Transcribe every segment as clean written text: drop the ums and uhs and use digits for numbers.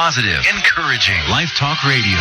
positive, encouraging Life Talk Radio.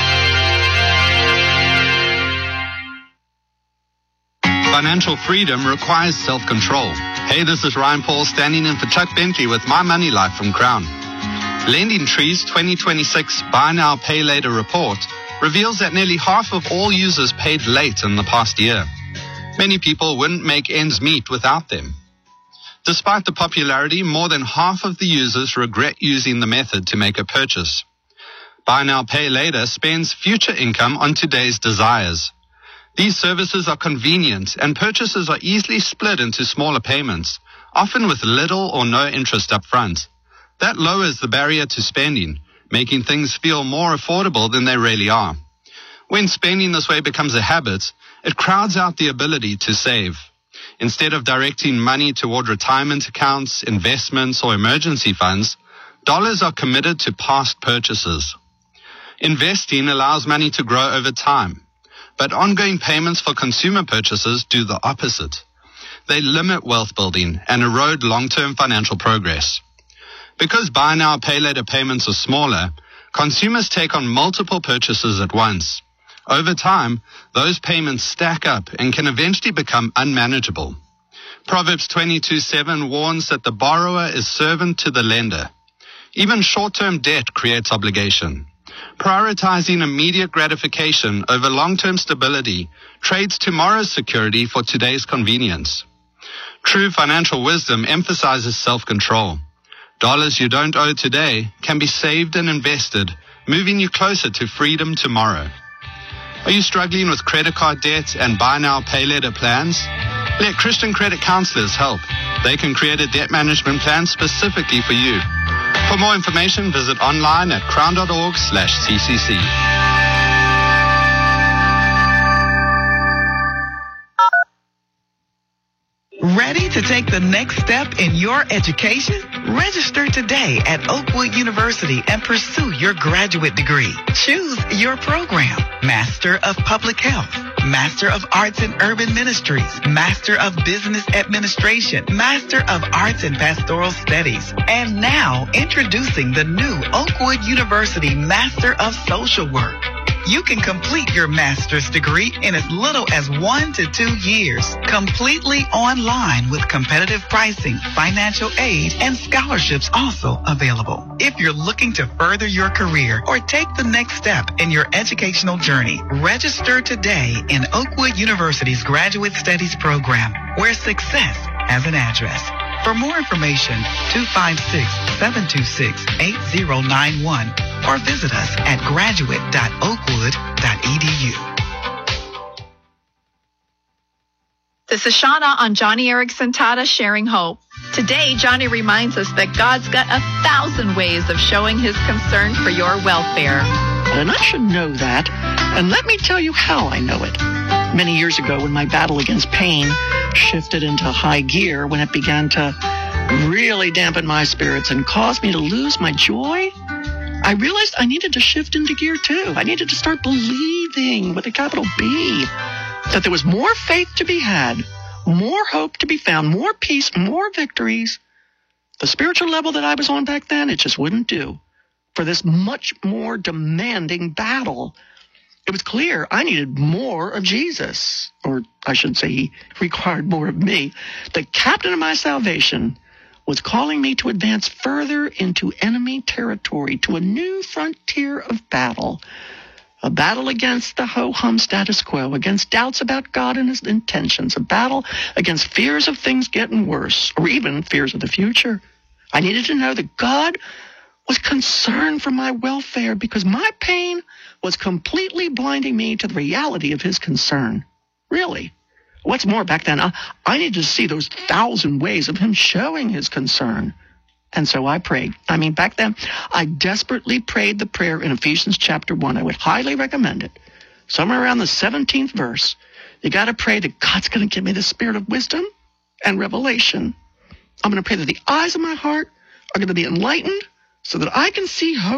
Financial freedom requires self-control. Hey, this is Ryan Paul standing in for Chuck Bentley with My Money Life from Crown. Lending Tree's 2026 Buy Now, Pay Later report reveals that nearly half of all users paid late in the past year. Many people wouldn't make ends meet without them. Despite the popularity, more than half of the users regret using the method to make a purchase. Buy Now, Pay Later spends future income on today's desires. These services are convenient and purchases are easily split into smaller payments, often with little or no interest up front. That lowers the barrier to spending, making things feel more affordable than they really are. When spending this way becomes a habit, it crowds out the ability to save. Instead of directing money toward retirement accounts, investments, or emergency funds, dollars are committed to past purchases. Investing allows money to grow over time. But ongoing payments for consumer purchases do the opposite. They limit wealth building and erode long-term financial progress. Because Buy Now, Pay Later payments are smaller, consumers take on multiple purchases at once. Over time, those payments stack up and can eventually become unmanageable. Proverbs 22:7 warns that the borrower is servant to the lender. Even short-term debt creates obligation. Prioritizing immediate gratification over long-term stability trades tomorrow's security for today's convenience. True financial wisdom emphasizes self-control. Dollars you don't owe today can be saved and invested, moving you closer to freedom tomorrow. Are you struggling with credit card debt and Buy Now, Pay Later plans? Let Christian credit counselors help. They can create a debt management plan specifically for you. For more information, visit online at crown.org/CCC. Ready to take the next step in your education? Register today at Oakwood University and pursue your graduate degree. Choose your program: Master of Public Health, Master of Arts in Urban Ministries, Master of Business Administration, Master of Arts in Pastoral Studies. And now, introducing the new Oakwood University Master of Social Work. You can complete your master's degree in as little as 1 to 2 years, completely online with competitive pricing, financial aid, and scholarships also available. If you're looking to further your career or take the next step in your educational journey, register today in Oakwood University's Graduate Studies program, where success has an address. For more information, 256-726-8091 or visit us at graduate.oakwood.edu. This is Shauna on Johnny Erickson Tata Sharing Hope. Today, Johnny reminds us that God's got 1,000 ways of showing his concern for your welfare. And I should know that. And let me tell you how I know it. Many years ago, when my battle against pain shifted into high gear, when it began to really dampen my spirits and cause me to lose my joy, I realized I needed to shift into gear too. I needed to start believing, with a capital B, that there was more faith to be had, more hope to be found, more peace, more victories. The spiritual level that I was on back then, it just wouldn't do for this much more demanding battle. It was clear I needed more of Jesus, or I should say he required more of me. The captain of my salvation was calling me to advance further into enemy territory, to a new frontier of battle, a battle against the ho-hum status quo, against doubts about God and his intentions, a battle against fears of things getting worse, or even fears of the future. I needed to know that God was concerned for my welfare because my pain was completely blinding me to the reality of his concern. Really. What's more, back then, I needed to see those 1,000 ways of him showing his concern. And so I prayed. Back then, I desperately prayed the prayer in Ephesians chapter 1. I would highly recommend it. Somewhere around the 17th verse, you got to pray that God's going to give me the spirit of wisdom and revelation. I'm going to pray that the eyes of my heart are going to be enlightened so that I can see hope